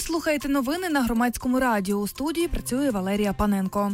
слухаєте новини на Громадському радіо. У студії працює Валерія Паненко.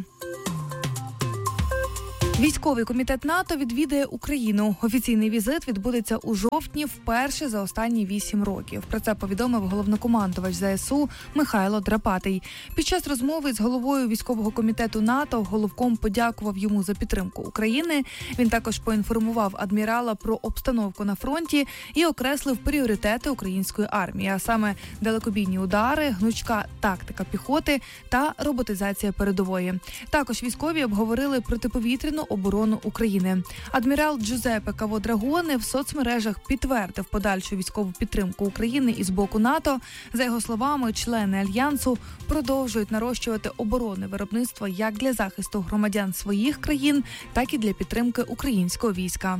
Військовий комітет НАТО відвідає Україну. Офіційний візит відбудеться у жовтні вперше за останні 8 років. Про це повідомив головнокомандувач ЗСУ Михайло Драпатий. Під час розмови з головою військового комітету НАТО головком подякував йому за підтримку України. Він також поінформував адмірала про обстановку на фронті і окреслив пріоритети української армії, а саме далекобійні удари, гнучка тактика піхоти та роботизація передової. Також військові обговорили протиповітряну оборону України. Адмірал Джузеппе Каводрагоне в соцмережах підтвердив подальшу військову підтримку України із боку НАТО. За його словами, члени Альянсу продовжують нарощувати оборонне виробництво як для захисту громадян своїх країн, так і для підтримки українського війська.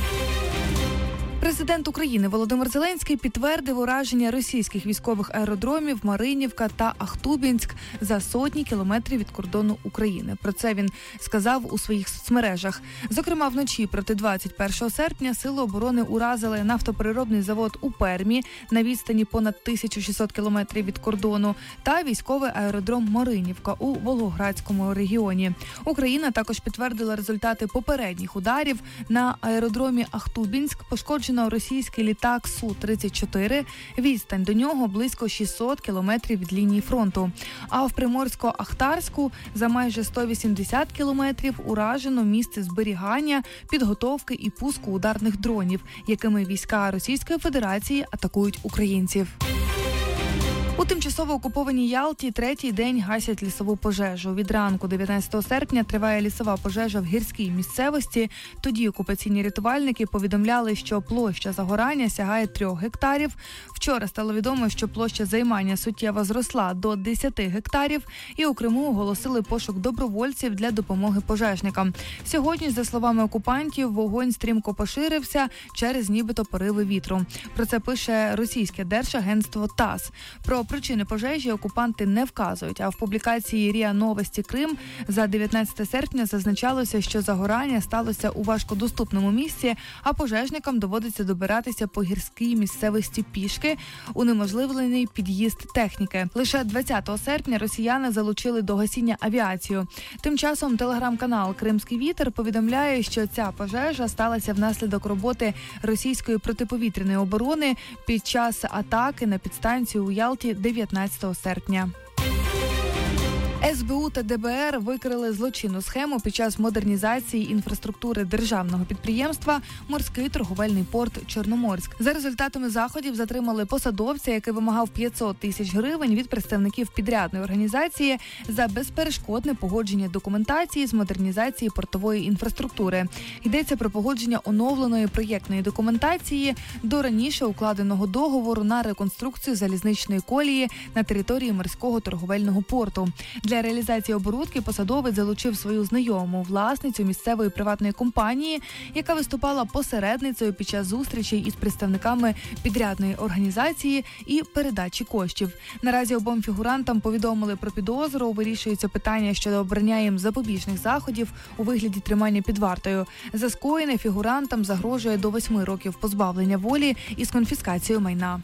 Президент України Володимир Зеленський підтвердив ураження російських військових аеродромів Маринівка та Ахтубінськ за сотні кілометрів від кордону України. Про це він сказав у своїх соцмережах. Зокрема, вночі проти 21 серпня Сили оборони уразили нафтопереробний завод у Пермі на відстані понад 1600 кілометрів від кордону та військовий аеродром Маринівка у Волгоградському регіоні. Україна також підтвердила результати попередніх ударів. На аеродромі Ахтубінськ пошкоджено російський літак Су-34. Відстань до нього близько 600 кілометрів від лінії фронту. А в Приморсько-Ахтарську за майже 180 кілометрів уражено місце зберігання, підготовки і пуску ударних дронів, якими війська Російської Федерації атакують українців. У тимчасово окупованій Ялті третій день гасять лісову пожежу. Від ранку 19 серпня триває лісова пожежа в гірській місцевості. Тоді окупаційні рятувальники повідомляли, що площа загорання сягає 3 гектарів. Вчора стало відомо, що площа займання суттєво зросла до 10 гектарів. І у Криму оголосили пошук добровольців для допомоги пожежникам. Сьогодні, за словами окупантів, вогонь стрімко поширився через нібито пориви вітру. Про це пише російське держагентство ТАСС. Про причини пожежі окупанти не вказують, а в публікації РІА Новості Крим за 19 серпня зазначалося, що загорання сталося у важкодоступному місці, а пожежникам доводиться добиратися по гірській місцевості пішки, унеможливлений під'їзд техніки. Лише 20 серпня росіяни залучили до гасіння авіацію. Тим часом телеграм-канал «Кримський вітер» повідомляє, що ця пожежа сталася внаслідок роботи російської протиповітряної оборони під час атаки на підстанцію у Ялті 19 серпня. СБУ та ДБР викрили злочинну схему під час модернізації інфраструктури державного підприємства «Морський торговельний порт Чорноморськ». За результатами заходів затримали посадовця, який вимагав 500 тисяч гривень від представників підрядної організації за безперешкодне погодження документації з модернізації портової інфраструктури. Йдеться про погодження оновленої проєктної документації до раніше укладеного договору на реконструкцію залізничної колії на території Морського торговельного порту. Для реалізації оборудки посадовець залучив свою знайому, власницю місцевої приватної компанії, яка виступала посередницею під час зустрічей із представниками підрядної організації і передачі коштів. Наразі обом фігурантам повідомили про підозру, вирішується питання щодо обрання їм запобіжних заходів у вигляді тримання під вартою. За скоєне фігурантам загрожує до 8 років позбавлення волі із конфіскацією майна.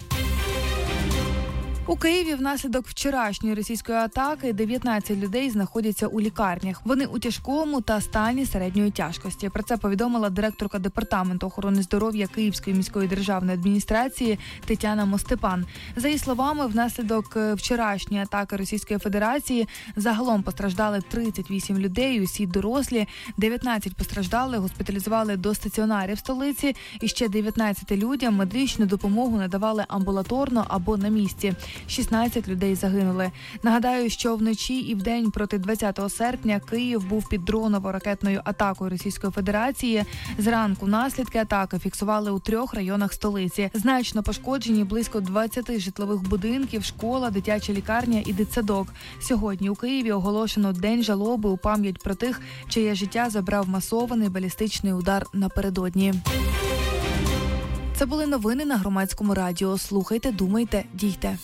У Києві внаслідок вчорашньої російської атаки 19 людей знаходяться у лікарнях. Вони у тяжкому та стані середньої тяжкості. Про це повідомила директорка Департаменту охорони здоров'я Київської міської державної адміністрації Тетяна Мостепан. За її словами, внаслідок вчорашньої атаки Російської Федерації загалом постраждали 38 людей, усі дорослі. 19 постраждали, госпіталізували до стаціонарів столиці. І ще 19 людям медичну допомогу надавали амбулаторно або на місці. 16 людей загинули. Нагадаю, що вночі і вдень проти 20 серпня Київ був під дроново-ракетною атакою Російської Федерації. Зранку наслідки атаки фіксували у 3 районах столиці. Значно пошкоджені близько 20 житлових будинків, школа, дитяча лікарня і дитсадок. Сьогодні у Києві оголошено День жалоби у пам'ять про тих, чиє життя забрав масований балістичний удар напередодні. Це були новини на Громадському радіо. Слухайте, думайте, дійте.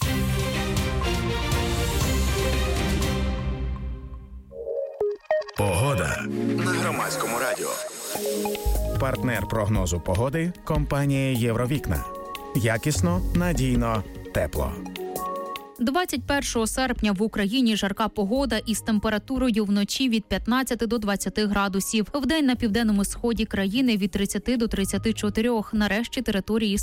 Погода на Громадському радіо. Партнер прогнозу погоди – компанія «Євровікна». Якісно, надійно, тепло. 21 серпня в Україні жарка погода із температурою вночі від 15 до 20 градусів. Вдень на південному сході країни від 30 до 34, на решті території